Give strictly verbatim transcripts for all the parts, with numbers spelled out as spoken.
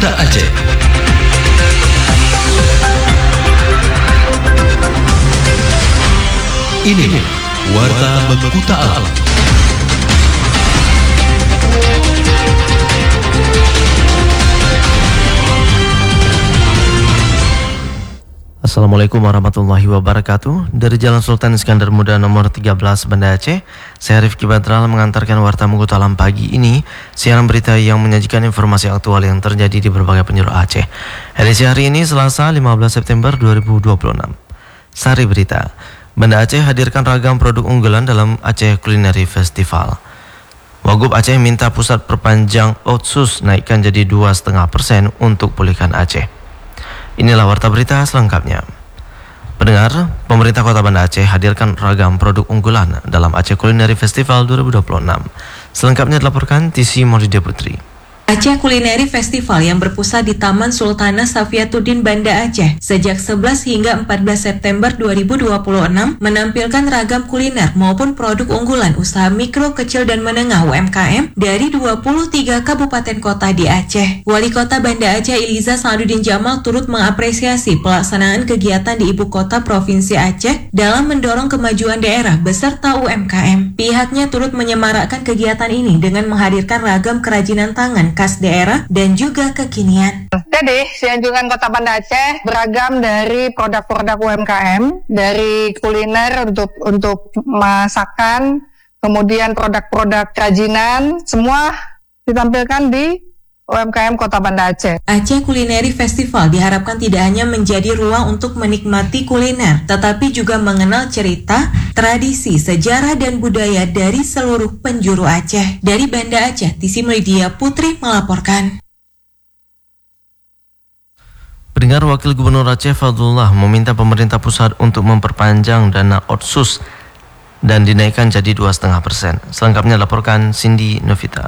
Banda Aceh. Ini Warta Berkuta Alam. Assalamualaikum warahmatullahi wabarakatuh. Dari Jalan Sultan Iskandar Muda nomor tiga belas Banda Aceh, saya Rifki Badral mengantarkan Warta Berkuta Alam pagi ini, siaran berita yang menyajikan informasi aktual yang terjadi di berbagai penjuru Aceh. Edisi hari ini Selasa lima belas September dua ribu dua puluh enam. Sari berita. Banda Aceh hadirkan ragam produk unggulan dalam Aceh Culinary Festival. Wagub Aceh minta pusat perpanjang otsus naikkan jadi dua koma lima persen untuk pulihkan Aceh. Inilah warta berita selengkapnya. Pendengar, pemerintah Kota Banda Aceh hadirkan ragam produk unggulan dalam Aceh Culinary Festival dua ribu dua puluh enam. Selengkapnya dilaporkan T C Maurida Putri. Aceh Culinary Festival yang berpusat di Taman Sultanah Safiatuddin Banda Aceh sejak sebelas hingga empat belas September dua ribu dua puluh enam menampilkan ragam kuliner maupun produk unggulan usaha mikro, kecil, dan menengah U M K M dari dua puluh tiga kabupaten kota di Aceh. Wali Kota Banda Aceh Iliza Saduddin Jamal turut mengapresiasi pelaksanaan kegiatan di Ibu Kota Provinsi Aceh dalam mendorong kemajuan daerah beserta U M K M. Pihaknya turut menyemarakkan kegiatan ini dengan menghadirkan ragam kerajinan tangan khas daerah dan juga kekinian. Jadi, Sianjungan Kota Banda Aceh beragam dari produk-produk U M K M, dari kuliner untuk untuk masakan, kemudian produk-produk kerajinan, semua ditampilkan di U M K M Kota Banda Aceh. Aceh Culinary Festival diharapkan tidak hanya menjadi ruang untuk menikmati kuliner, tetapi juga mengenal cerita, tradisi, sejarah, dan budaya dari seluruh penjuru Aceh. Dari Banda Aceh, T C Maurida Putri melaporkan. Pendengar, Wakil Gubernur Aceh Fadlullah meminta pemerintah pusat untuk memperpanjang dana otsus dan dinaikkan jadi dua koma lima persen. Selengkapnya laporkan Cindy Novita.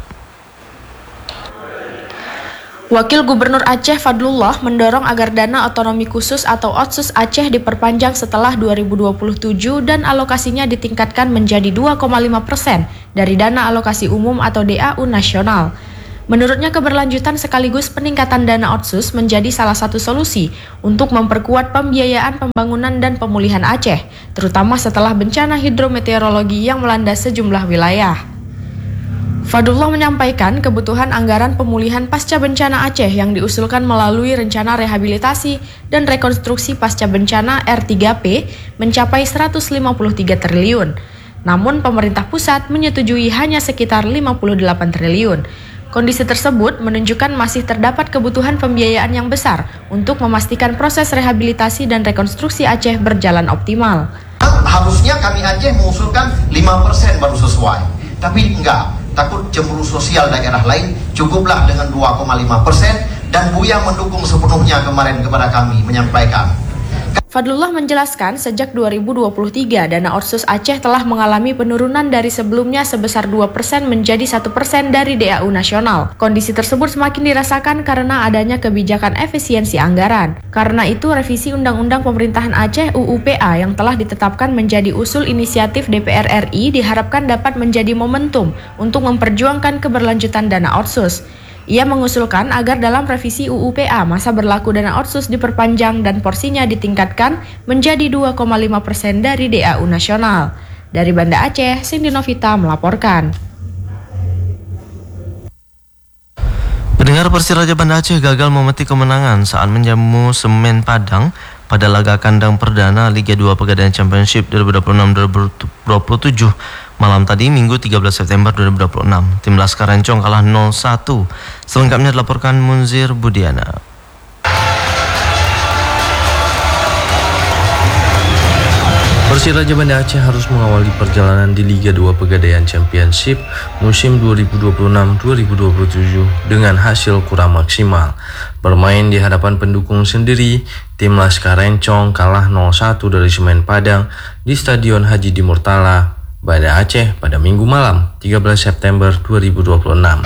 Wakil Gubernur Aceh Fadlullah mendorong agar dana otonomi khusus atau otsus Aceh diperpanjang setelah dua ribu dua puluh tujuh dan alokasinya ditingkatkan menjadi dua koma lima persen dari dana alokasi umum atau D A U nasional. Menurutnya, keberlanjutan sekaligus peningkatan dana otsus menjadi salah satu solusi untuk memperkuat pembiayaan pembangunan dan pemulihan Aceh, terutama setelah bencana hidrometeorologi yang melanda sejumlah wilayah. Fadlullah menyampaikan kebutuhan anggaran pemulihan pasca bencana Aceh yang diusulkan melalui rencana rehabilitasi dan rekonstruksi pasca bencana R tiga P mencapai seratus lima puluh tiga triliun. Namun pemerintah pusat menyetujui hanya sekitar lima puluh delapan triliun. Kondisi tersebut menunjukkan masih terdapat kebutuhan pembiayaan yang besar untuk memastikan proses rehabilitasi dan rekonstruksi Aceh berjalan optimal. Harusnya kami Aceh mengusulkan lima persen baru sesuai, tapi enggak. Takut cemburu sosial daerah lain, cukuplah dengan dua koma lima persen dan Buya mendukung sepenuhnya kemarin kepada kami menyampaikan. Fadlullah menjelaskan sejak dua ribu dua puluh tiga dana otsus Aceh telah mengalami penurunan dari sebelumnya sebesar dua persen menjadi satu persen dari D A U nasional. Kondisi tersebut semakin dirasakan karena adanya kebijakan efisiensi anggaran. Karena itu revisi Undang-Undang Pemerintahan Aceh U U P A yang telah ditetapkan menjadi usul inisiatif D P R R I diharapkan dapat menjadi momentum untuk memperjuangkan keberlanjutan dana otsus. Ia mengusulkan agar dalam revisi U U P A masa berlaku dana otsus diperpanjang dan porsinya ditingkatkan menjadi dua koma lima persen dari D A U nasional. Dari Banda Aceh, Cindy Novita melaporkan. Pendengar, Persiraja Banda Aceh gagal memetik kemenangan saat menjamu Semen Padang pada laga kandang perdana Liga dua Pegadaian Championship dua ribu dua puluh enam dua ribu dua puluh tujuh malam tadi Minggu tiga belas September dua ribu dua puluh enam. Tim Laskar Encong kalah nol satu. Selengkapnya dilaporkan Munzir Budiana. Persiraja Banda Aceh harus mengawali perjalanan di Liga dua Pegadaian Championship musim dua ribu dua puluh enam dua ribu dua puluh tujuh dengan hasil kurang maksimal. Bermain di hadapan pendukung sendiri, tim Laskar Encong kalah nol satu dari Semen Padang di Stadion Haji Di Murtala, Banda Aceh pada Minggu malam tiga belas September dua ribu dua puluh enam.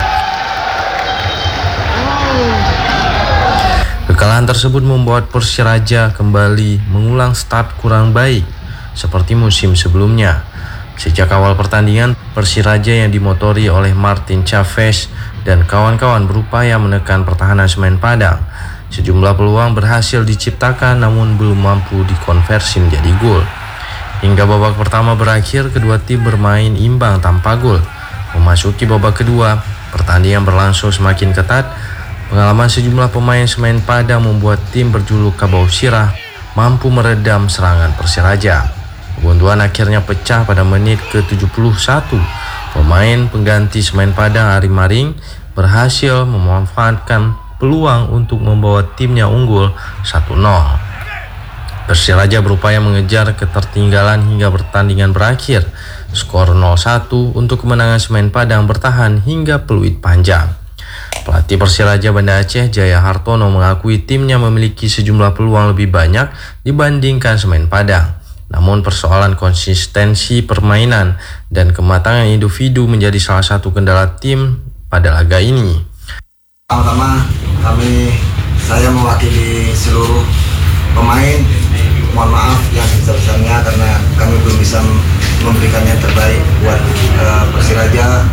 Kekalahan tersebut membuat Persiraja kembali mengulang start kurang baik seperti musim sebelumnya. Sejak awal pertandingan, Persiraja yang dimotori oleh Martin Chavez dan kawan-kawan berupaya menekan pertahanan Semen Padang. Sejumlah peluang berhasil diciptakan namun belum mampu dikonversi menjadi gol. Hingga babak pertama berakhir, kedua tim bermain imbang tanpa gol. Memasuki babak kedua, pertandingan berlangsung semakin ketat. Pengalaman sejumlah pemain Semen Padang membuat tim berjuluk Kabau Sirah mampu meredam serangan Persiraja. Kebuntuan akhirnya pecah pada menit ke tujuh puluh satu. Pemain pengganti Semen Padang Ari Maring berhasil memanfaatkan peluang untuk membawa timnya unggul satu nol. Persiraja berupaya mengejar ketertinggalan hingga pertandingan berakhir. Skor nol satu untuk kemenangan Semen Padang bertahan hingga peluit panjang. Pelatih Persiraja Banda Aceh Jaya Hartono mengakui timnya memiliki sejumlah peluang lebih banyak dibandingkan Semen Padang. Namun persoalan konsistensi permainan dan kematangan individu menjadi salah satu kendala tim pada laga ini. Pertama, kami saya mewakili seluruh pemain, mohon maaf yang sebesar-besarnya karena kami belum bisa memberikan yang terbaik buat uh, Persiraja.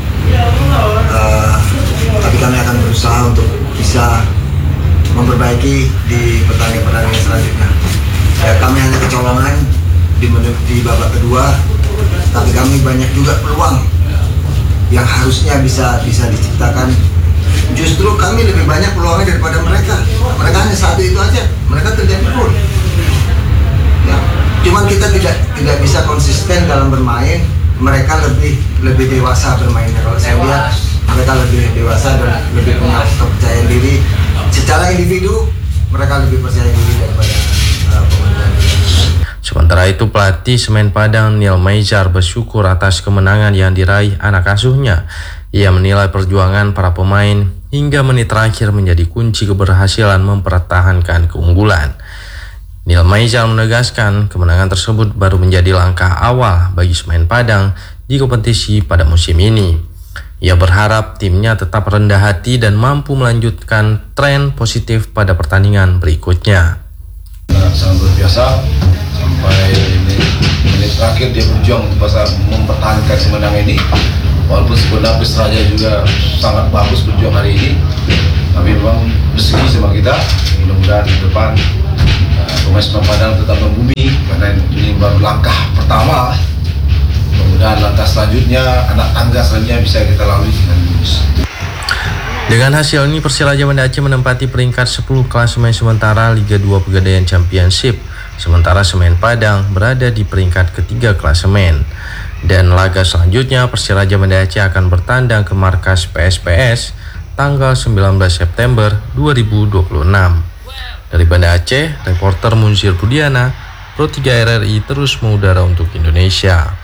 Uh, tapi kami akan berusaha untuk bisa memperbaiki di pertandingan-pertandingan selanjutnya. Ya, kami hanya kecolongan di, di babak kedua, tapi kami banyak juga peluang yang harusnya bisa bisa diciptakan. Justru kami lebih banyak peluangnya daripada mereka. Mereka hanya satu itu aja, mereka terjadi gol. Ya, cuman kita tidak tidak bisa konsisten dalam bermain. Mereka lebih lebih dewasa bermainnya. Kalau saya lihat mereka lebih dewasa dan lebih punya kepercayaan diri. Secara individu mereka lebih percaya diri daripada uh, pemain. Sementara itu pelatih Semen Padang Neil Maizar bersyukur atas kemenangan yang diraih anak asuhnya. Ia menilai perjuangan para pemain hingga menit terakhir menjadi kunci keberhasilan mempertahankan keunggulan. Neil Maizar menegaskan kemenangan tersebut baru menjadi langkah awal bagi Semen Padang di kompetisi pada musim ini. Ia berharap timnya tetap rendah hati dan mampu melanjutkan tren positif pada pertandingan berikutnya. Sangat luar biasa. Sampai menit terakhir dia berjuang untuk mempertahankan kemenangan ini. Walaupun sebenarnya Persiraja juga sangat bagus berjuang hari ini, tapi memang rezeki sama kita. Mudah-mudahan di depan uh, pemain Semen Padang tetap membumi karena ini baru langkah pertama. Mudah-mudahan langkah selanjutnya, anak tangga selanjutnya bisa kita lalui dengan lurus. Dengan hasil ini Persiraja Banda Aceh menempati peringkat sepuluh klasemen sementara Liga dua Pegadaian Championship. Sementara Semen Padang berada di peringkat ketiga klasemen. Dan laga selanjutnya Persiraja Banda Aceh akan bertandang ke markas P S P S tanggal sembilan belas September dua ribu dua puluh enam. Dari Banda Aceh, reporter Munzir Budiana, Pro tiga R R I terus mengudara untuk Indonesia.